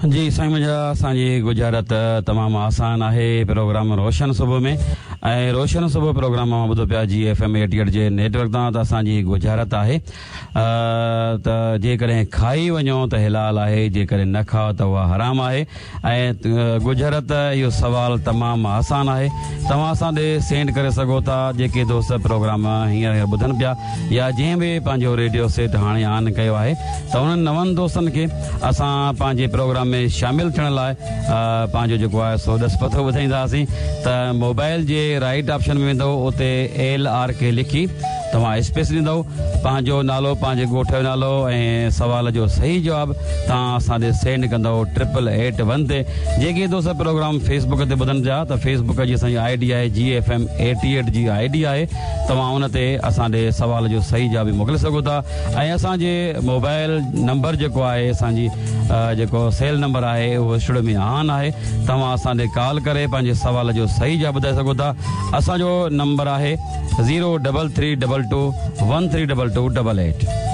जी साईं मुंहिंजा असांजी गुजारत तमामु आसान आहे प्रोग्राम रोशन सुबुह में ऐं रोशन सुबुह प्रोग्राम मां ॿुधो पिया GFM 88 जे नेटवर्क तां त असांजी गुजारत आहे त जेकॾहिं खाई वञो त हिलाल आहे, जेकॾहिं न खाओ त उहा हराम आहे। ऐं गुजारत इहो सवाल तमामु आसान आहे, तव्हां असां ॾे सेंड करे सघो था जेके दोस्त प्रोग्राम हींअर ॿुधनि पिया या जंहिं बि पंहिंजो रेडियो सेट हाणे ऑन कयो आहे त उन्हनि नवनि दोस्तनि खे असां पंहिंजे प्रोग्राम में शामिल थियण लाइ पंहिंजो जेको आहे सो ॾस पतो ॿुधाईंदासीं। त मोबाइल जे राइट ऑप्शन में वेंदव, उते LRK लिखी तव्हां स्पेस ॾींदव, पंहिंजो नालो, पंहिंजे ॻोठ जो नालो ऐं सवाल जो सही जवाबु तव्हां असां ॾे सेंड कंदव 8881 ते। जेके दोस्त प्रोग्राम फेसबुक ते ॿुधनि पिया त फेसबुक जी असांजी ID आहे GFM 88 जी ID आहे, तव्हां उन ते असां ॾे सवाल जो सही जवाबु मोकिले सघो था। ऐं असांजे मोबाइल नंबर जेको आहे असांजी जेको सेल नंबर आहे उहो स्टूडियो में ऑन आहे, तव्हां असां ॾे कॉल करे पंहिंजे सवाल जो सही जवाबु ॿुधाए सघो था। असांजो नंबर आहे 03322132288।